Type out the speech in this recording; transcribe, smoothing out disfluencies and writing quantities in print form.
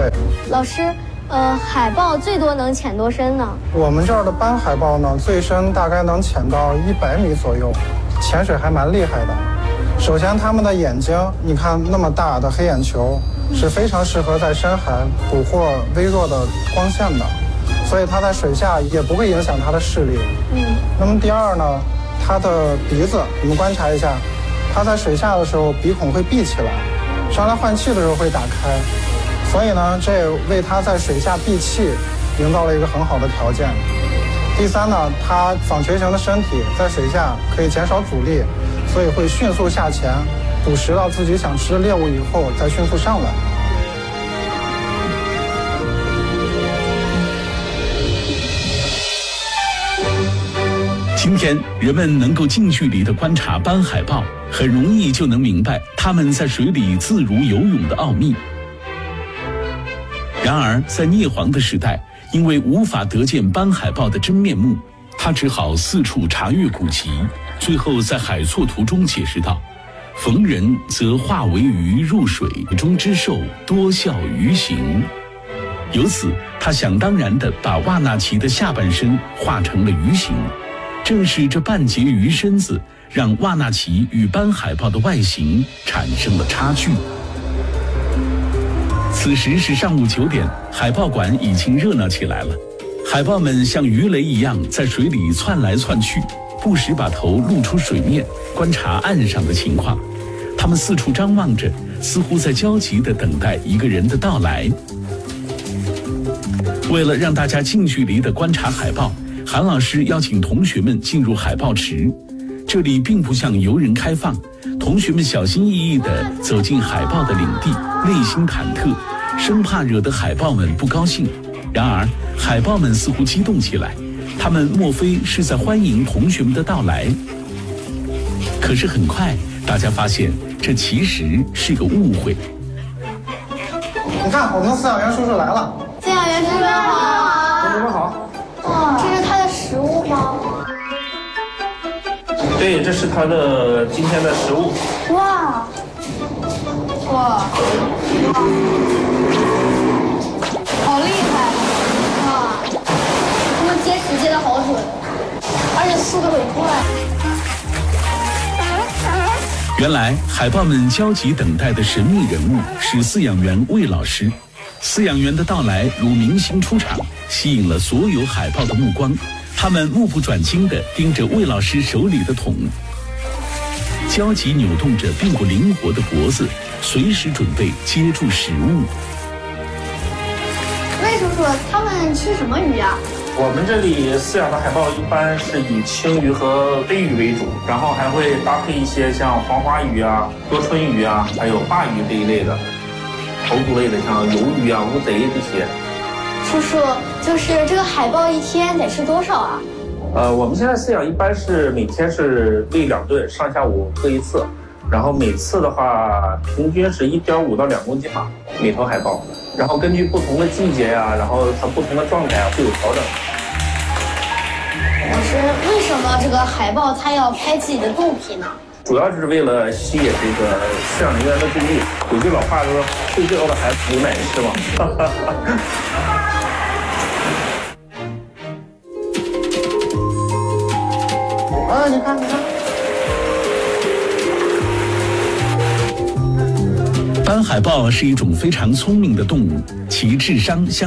对， 老师，海豹最多能潜多深呢？ 我们这儿的斑海豹呢，最深大概能潜到100米左右，潜水还蛮厉害的。首先，它们的眼睛，你看那么大的黑眼球，是非常适合在深海捕获微弱的光线的，所以它在水下也不会影响它的视力。那么第二呢，它的鼻子，你们观察一下，它在水下的时候鼻孔会闭起来，上来换气的时候会打开，所以呢，这为它在水下闭气营造了一个很好的条件。第三呢，它纺锤形的身体在水下可以减少阻力，所以会迅速下潜，捕食到自己想吃的猎物以后再迅速上来。 今天人们能够近距离地观察斑海豹，很容易就能明白它们在水里自如游泳的奥秘。然而在聂璜的时代，因为无法得见斑海豹的真面目，他只好四处查阅古籍，最后在海错图中解释道：逢人则化为鱼入水中之兽，多笑鱼形。由此他想当然地把瓦纳奇的下半身画成了鱼形，正是这半截鱼身子让瓦纳奇与斑海豹的外形产生了差距。此时是上午9点，海豹馆已经热闹起来了。海豹们像鱼雷一样在水里窜来窜去，不时把头露出水面，观察岸上的情况。他们四处张望着，似乎在焦急地等待一个人的到来。为了让大家近距离地观察海豹，韩老师邀请同学们进入海豹池。这里并不向游人开放，同学们小心翼翼地走进海豹的领地，内心忐忑，生怕惹得海豹们不高兴。然而海豹们似乎激动起来，他们莫非是在欢迎同学们的到来？可是很快大家发现这其实是个误会。 你看，我们的饲养员叔叔来了。 饲养员叔叔好。 同学们好。 哇，这是他的食物吗？ 对，这是它的今天的食物。 哇，哇，好厉害！哇，他们接食接的好准，而且速度很快。 原来海豹们焦急等待的神秘人物是饲养员魏老师。饲养员的到来如明星出场，吸引了所有海豹的目光。他们目不转睛地盯着魏老师手里的桶，焦急扭动着并不灵活的脖子，随时准备接住食物。 魏叔叔，他们吃什么鱼啊？ 我们这里饲养的海豹一般是以青鱼和飞鱼为主，然后还会搭配一些像黄花鱼啊、多春鱼啊，还有鲅鱼这一类的，头足类的像鱿鱼啊、乌贼这些。 叔叔，就是这个海豹一天得吃多少啊？ 我们现在饲养一般是每天是喂2顿，上下午各一次，然后每次的话平均是1.5到2公斤吧，每头海豹。然后根据不同的季节呀，然后它不同的状态啊会有调整。 老师，为什么这个海豹它要拍自己的肚皮呢？ 主要是为了吸引这个饲养人员的注意。有句老话说，睡觉的孩子有奶吃嘛。 你看，你看。 斑海豹是一种非常聪明的动物，其智商相